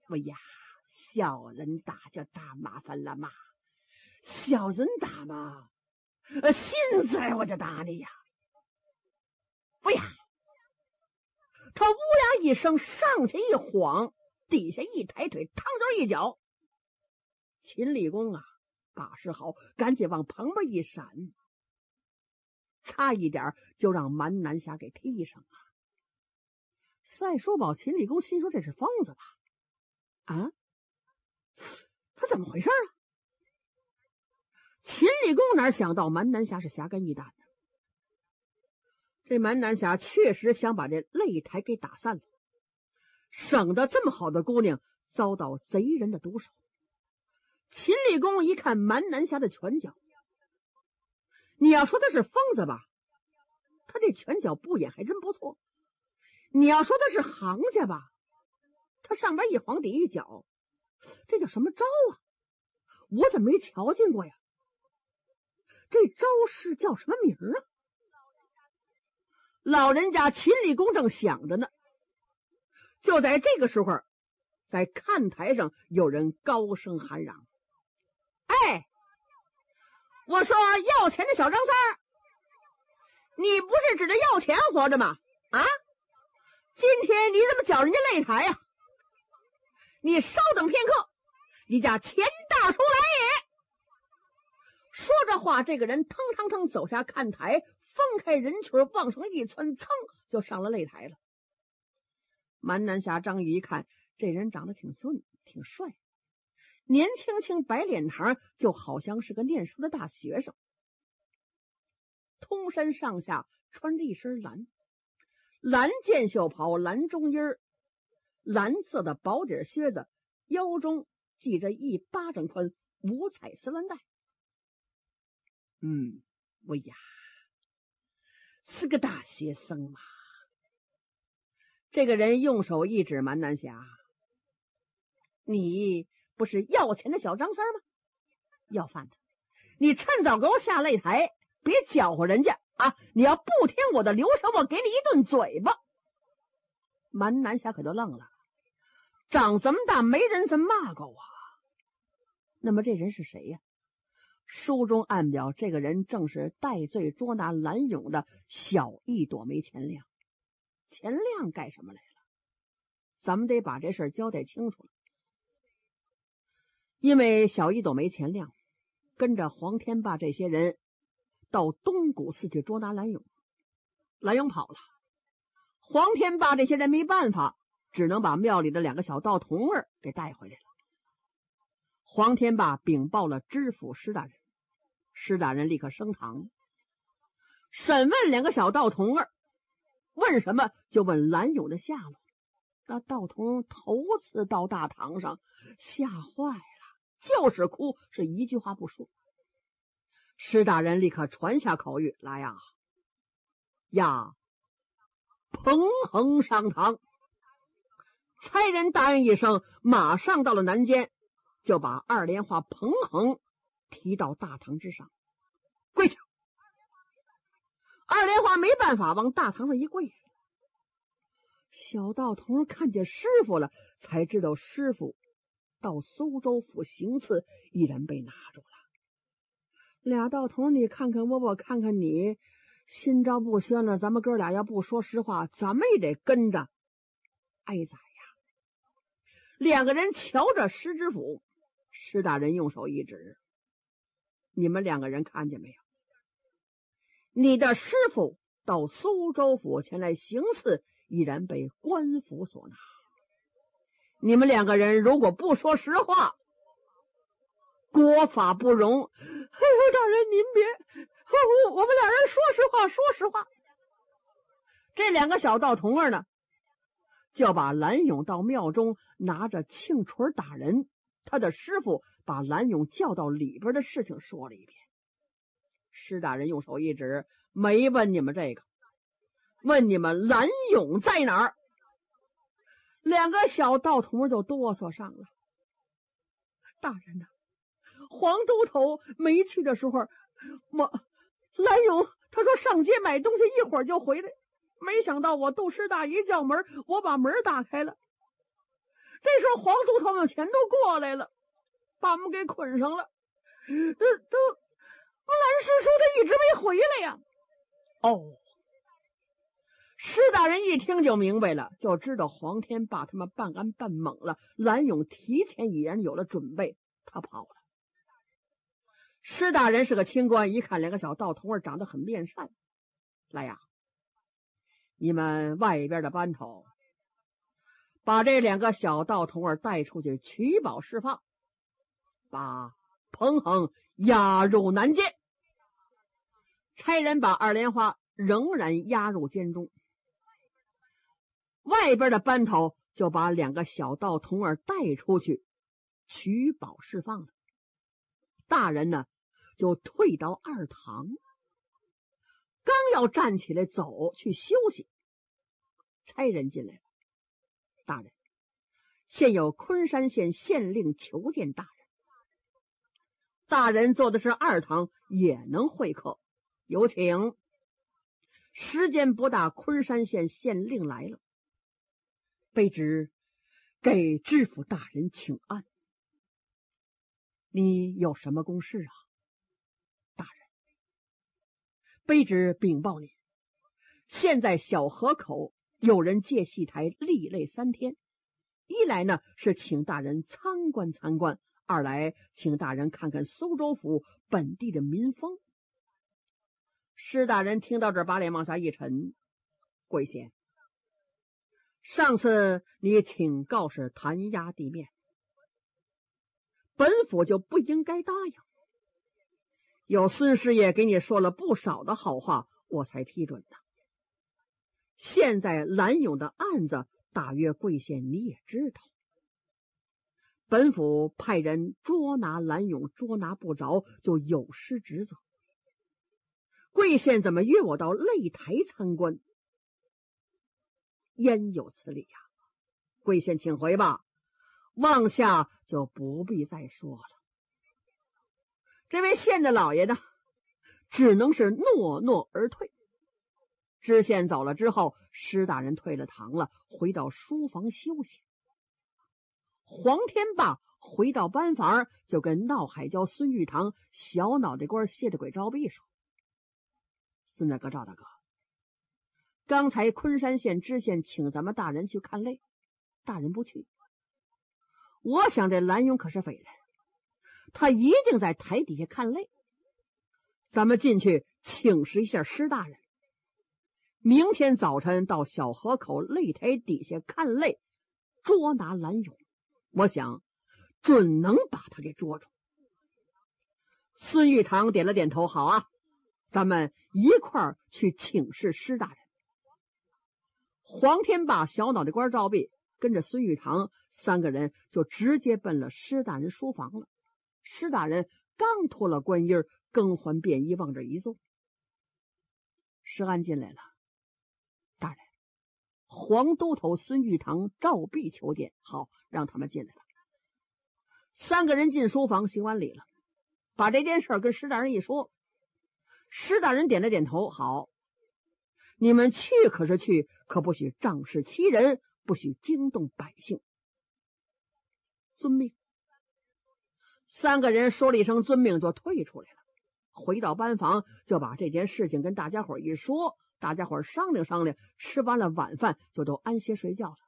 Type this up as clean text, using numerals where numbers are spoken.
哎呀，小人打就大麻烦了嘛，小人打嘛，现在我就打你呀！哎呀，他呜呀一声上去一晃，底下一抬腿，趟着一脚。秦理公啊，把式好，赶紧往旁边一闪，差一点就让蛮南侠给踢上了。赛叔宝、秦理公心说：“这是疯子吧？啊，他怎么回事啊？”秦理公哪想到蛮南侠是侠肝义胆的，这蛮南侠确实想把这擂台给打散了，省得这么好的姑娘遭到贼人的毒手。秦理公一看蛮南侠的拳脚，你要说他是疯子吧，他这拳脚不演还真不错。你要说他是行家吧，他上边一晃底一脚，这叫什么招啊？我怎么没瞧见过呀？这招式叫什么名啊？老人家秦理公正想着呢，就在这个时候，在看台上有人高声喊嚷：“哎，我说要钱的小张三儿，你不是指着要钱活着吗？啊？今天你怎么搅人家擂台呀？你稍等片刻，你家钱大叔来也！”说着话，这个人腾腾腾走下看台，分开人群往上一窜，噌就上了擂台了。蛮南侠张玉一看，这人长得挺俊挺帅，年轻轻白脸膛，就好像是个念书的大学生，通身上下穿着一身蓝箭袖袍，蓝中衣，蓝色的薄底靴子，腰中系着1巴掌宽五彩丝缎带。哎呀，是个大学生嘛。这个人用手一指蛮南侠：“你不是要钱的小张三吗？要饭的，你趁早给我下擂台，别搅和人家啊！你要不听我的留神，我给你一顿嘴巴。”蛮南侠可就愣了，长这么大没人这么骂过我。那么这人是谁呀？书中暗表，这个人正是戴罪捉拿蓝勇的小一朵梅钱亮。钱亮干什么来了？咱们得把这事儿交代清楚了。因为小一朵梅钱亮跟着黄天霸这些人到东谷寺去捉拿蓝勇，蓝勇跑了，黄天霸这些人没办法，只能把庙里的2个小道童儿给带回来了。黄天霸禀报了知府施大人，施大人立刻升堂，审问2个小道童儿，问什么就问蓝勇的下落。那道童头次到大堂上，吓坏了，就是哭，是一句话不说。施大人立刻传下口谕来呀，彭恒上堂。差人答应一声，马上到了南间，就把2连花彭恒提到大堂之上，跪下。2连花没办法，往大堂上一跪。小道童看见师傅了，才知道师傅到苏州府行刺，已然被拿住了。俩道童，你看看我，我看看你，心照不宣了。咱们哥俩要不说实话，咱们也得跟着挨宰呀。2个人瞧着施知府，施大人用手一指：“你们2个人看见没有？你的师傅到苏州府前来行刺，已然被官府所拿。你们2个人如果不说实话，国法不容。”大人您别，我们2人说实话，说实话。这2个小道童儿呢，就把蓝勇到庙中拿着磬锤打人，他的师傅把蓝勇叫到里边的事情说了一遍。施大人用手一指：“没问你们这个，问你们蓝勇在哪儿。”2个小道童就哆嗦上了。大人呐，黄都头没去的时候，蓝勇他说上街买东西，一会儿就回来。没想到我杜师大一叫门，我把门打开了， 这时候黄都头们全都过来了，把我们给捆上了。蓝师叔他一直没回来呀。哦，施大人一听就明白了，就知道黄天霸他们办案办懵了。蓝勇提前已然有了准备，他跑了。施大人是个清官，一看两个小道童儿长得很面善，来呀，你们外边的班头把这两个小道童儿带出去取保释放，把彭恒押入南监。差人把二莲花仍然押入监中，外边的班头就把两个小道童儿带出去取保释放了。大人呢就退到二堂，刚要站起来走去休息，差人进来了。大人，现有昆山县县令求见大人。大人坐的是二堂，也能会客，有请。时间不大，昆山县县令来了，卑职给知府大人请安。你有什么公事啊？大人，卑职禀报您，现在小河口有人借戏台立擂3天，一来呢是请大人参观参观，二来请大人看看苏州府本地的民风。施大人听到这儿，把脸往下一沉，贵县，上次你请告是弹压地面，本府就不应该答应。有孙师爷给你说了不少的好话，我才批准的。现在蓝勇的案子，大约贵县你也知道。本府派人捉拿蓝勇，捉拿不着就有失职责。贵县怎么约我到擂台参观？焉有此理呀！贵县请回吧，往下就不必再说了。这位县的老爷呢，只能是诺诺而退。知县走了之后，施大人退了堂了，回到书房休息。黄天霸回到班房，就跟闹海椒、孙玉堂、小脑袋瓜、谢大鬼、赵壁说：“孙大哥、赵大哥，刚才昆山县知县请咱们大人去看擂，大人不去。我想这蓝勇可是匪人，他一定在台底下看擂。咱们进去请示一下施大人，明天早晨到小河口擂台底下看擂，捉拿蓝勇，我想准能把他给捉住。”孙玉堂点了点头，好啊，咱们一块儿去请示施大人。黄天霸、小脑袋瓜赵壁跟着孙玉堂3个人就直接奔了施大人书房了。施大人刚脱了官衣，更换便衣，往这一坐。施安进来了。大人，黄都头、孙玉堂、赵壁求见。好，让他们进来了。3个人进书房，行完礼了，把这件事跟施大人一说。施大人点了点头，好，你们去可是去，可不许仗势欺人，不许惊动百姓。遵命。3个人说了一声遵命，就退出来了。回到班房，就把这件事情跟大家伙一说，大家伙商量商量，吃完了晚饭就都安歇睡觉了。